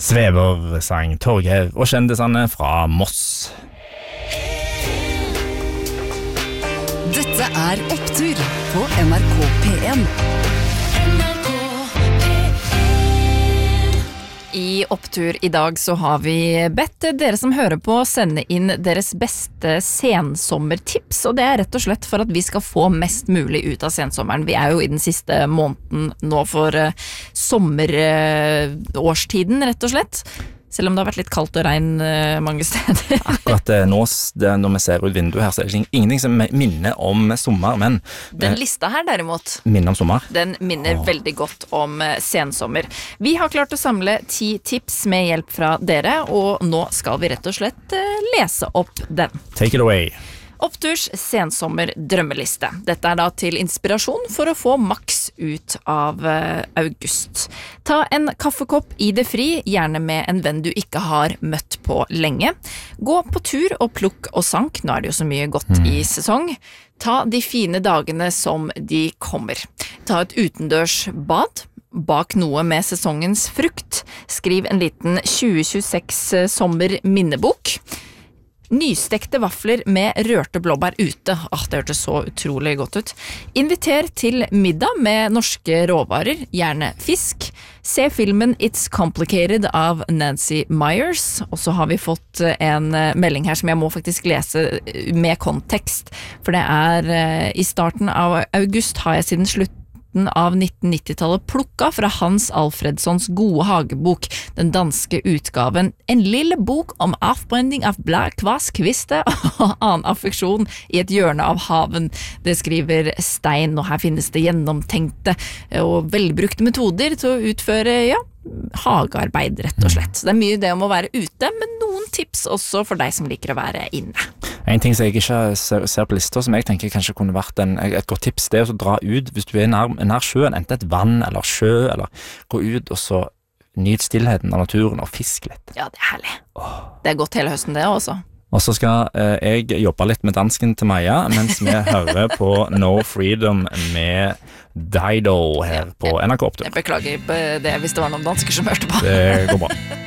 Svever sang Torgeir og kjendisene fra Moss. Dette Opptur på NRK P1. I Opptur I dag så har vi bedt dere som hører på sende inn deres beste sensommertips, og det rett og slett for at vi skal få mest mulig ut av sensommeren. Vi jo I den siste måneden nå for sommerårstiden, rett og slett. Selv om det har vært litt kaldt og regn mange steder. Akkurat nå, når vi ser ut vinduet her, så det ingenting som minner om sommer, men den lista her derimot minner om sommer. Den minner veldig godt om sensommer. Vi har klart å samle 10 tips med hjelp fra dere, og nå skal vi rett og slett lese opp den. Take it away. Oppturs sensommer drømmeliste. Dette da til inspirasjon for å få maks ut av august. Ta en kaffekopp I det fri, gjerne med en venn du ikke har møtt på lenge. Gå på tur og plukk og sank, nå det jo så mye godt I sesong. Ta de fine dagene som de kommer. Ta et utendørs bad. Bak noe med sesongens frukt. Skriv en liten 2026 sommer minnebok. Nystekte vafler med rørte blåbær ute. Det hørtes så utrolig godt ut. Inviter til middag med norske råvarer, gjerne fisk. Se filmen It's Complicated av Nancy Meyers. Og så har vi fått en melding her som jeg må faktisk lese med kontekst. For det I starten av august har jeg siden slutten av 1990-tallet plukka fra Hans Alfredssons gode hagebok, den danske utgaven, en lille bok om avbrenning av blad, kvass, kviste og annen affeksjon I et hjørne av haven. Det skriver Stein, og her finnes det gjennomtenkte og velbrukte metoder til å utføre, hagearbeid rett og slett. Så det mye det om å være ute, men noen tips også for deg som liker å være inne. En ting som jeg ikke ser på lista, som jeg tenker kanskje kunne vært et godt tips, det å dra ut hvis du nær sjøen, enten et vann eller sjø, eller gå ut og så nyt stillheten av naturen og fisk litt. Ja, det herlig. Det gått hele høsten det også. Og så skal jeg jobbe litt med dansken til Maja, mens vi hører på No Freedom med Dido her på NRK Opptur. Jeg beklager det hvis det var noen dansker som hørte på. Det går bra.